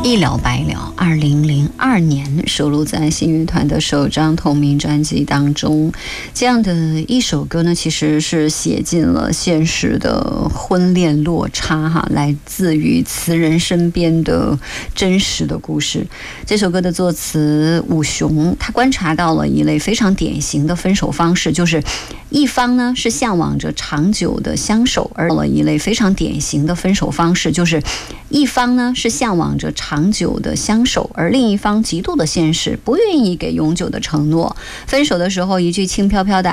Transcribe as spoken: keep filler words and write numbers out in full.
一了百了，二零零二年收录在信乐团的首张同名专辑当中。这样的一首歌呢，其实是写进了现实的婚恋落差哈，来自于词人身边的真实的故事。这首歌的作词武雄，他观察到了一类非常典型的分手方式，就是一方呢是向往着长久的相守，而了一类非常典型的分手方式，就是一方呢是向往着长久的相守，而另一方极度的现实，不愿意给永久的承诺。分手的时候，一句轻飘飘的